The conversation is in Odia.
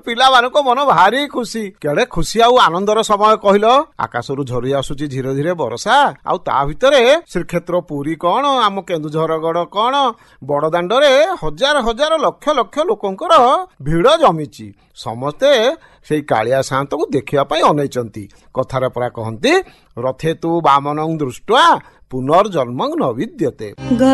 ପିଲାମାନଙ୍କ ମନ ଭାରି ଖୁସି। କେଡେ ଖୁସି ଆଉ ଆନନ୍ଦର ସମୟ କହିଲ। ଆକାଶରୁ ଝରି ଆସୁଛି ଧୀରେ ଧୀରେ ବର୍ଷା, ଆଉ ତା ଭିତରେ ଶ୍ରୀକ୍ଷେତ୍ର ପୁରୀ କଣ, ଆମ କେନ୍ଦୁଝରଗଡ କଣ, ବଡଦାଣ୍ଡରେ ହଜାର ହଜାର ଲକ୍ଷ ଲକ୍ଷ ଲୋକଙ୍କର ଭିଡ ଜମିଛି। ସମସ୍ତେ ସେଇ କାଳିଆ ସାଆନ୍ତକୁ ଦେଖିବା ପାଇଁ ଅନେଇଛନ୍ତି। କଥାରେ ପରା କହନ୍ତି, ରଥେ ତୁ ବାମନଂ ଦୃଷ୍ଟ୍ୱା ପୁନର୍ଜନ୍ମଂ ନ ବିଦ୍ୟତେ।